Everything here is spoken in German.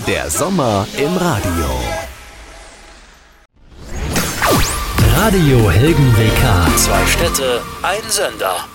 Der Sommer im Radio. Radio Helgen WK. 2 Städte, ein Sender.